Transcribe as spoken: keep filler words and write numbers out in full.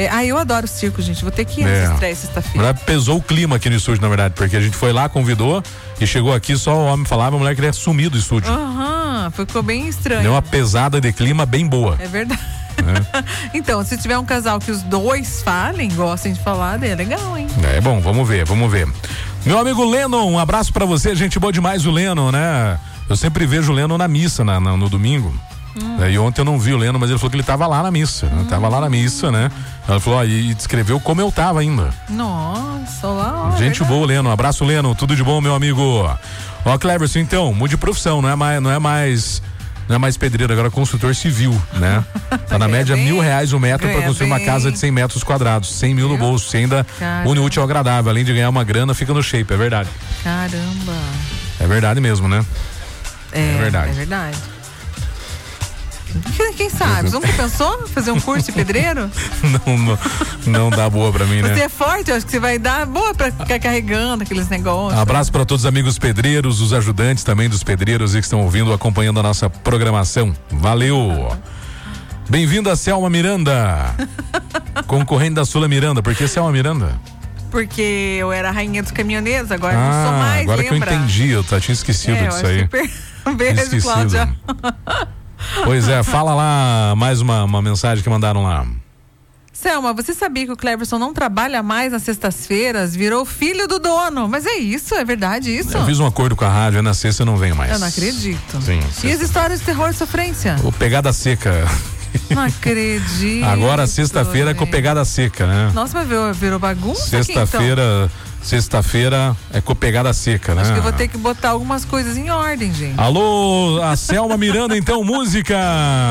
É, ah, eu adoro circo, gente. Vou ter que ir É. nesse estreia sexta-feira. Pesou o clima aqui no estúdio, na verdade, porque a gente foi lá, convidou e chegou aqui, só o homem falava, a mulher queria sumir do estúdio. Aham, ficou bem estranho. Deu uma pesada de clima bem boa. É verdade. É. Então, se tiver um casal que os dois falem, gostem de falar, é legal, hein? É bom, vamos ver, vamos ver. Meu amigo Lennon, um abraço pra você, gente boa demais o Lennon, né? Eu sempre vejo o Lennon na missa, na, na, no domingo. Hum. E ontem eu não vi o Lennon, mas ele falou que ele tava lá na missa, hum. né? Tava lá na missa, né? Ela falou, ó, e descreveu como eu tava ainda. Nossa, lá, ó, gente verdade. boa, Lennon, abraço Lennon, tudo de bom, meu amigo. Ó, Cleverson, então, mude de profissão, não é mais, não é mais Não é mais pedreiro, agora é construtor civil, né? Tá na média bem, mil reais o metro pra construir bem. uma casa de cem metros quadrados. cem mil no bolso. Você ainda une útil ao agradável. Além de ganhar uma grana, fica no shape, é verdade. Caramba. É verdade mesmo, né? É, é verdade. É verdade. Quem sabe? Você nunca pensou fazer um curso de pedreiro? não, não, não dá boa pra mim, né? Você é forte, eu acho que você vai dar boa pra ficar carregando aqueles negócios. Abraço pra todos os amigos pedreiros, os ajudantes também dos pedreiros que estão ouvindo, acompanhando a nossa programação. Valeu! Bem-vindo a Selma Miranda, concorrente da Sula Miranda. Por que Selma Miranda? Porque eu era a rainha dos caminhoneiros, agora ah, não sou mais, agora lembra? que eu entendi, eu tá, tinha esquecido é, disso aí. Per... Beijo, Cláudia. Pois é, fala lá mais uma, uma mensagem que mandaram lá. Selma, você sabia que o Cleverson não trabalha mais nas sextas-feiras? Virou filho do dono. Mas é isso, é verdade isso? Eu fiz um acordo com a rádio, é na sexta eu não venho mais. Eu não acredito. Sim, e as histórias de terror e sofrência? O Pegada Seca. Não acredito. Agora sexta-feira é com Pegada Seca, né? Nossa, mas virou, virou bagunça Sexta-feira, aqui, então. Sexta-feira é com Pegada Seca, né? Acho que eu vou ter que botar algumas coisas em ordem, gente. Alô, a Selma Miranda, então, música.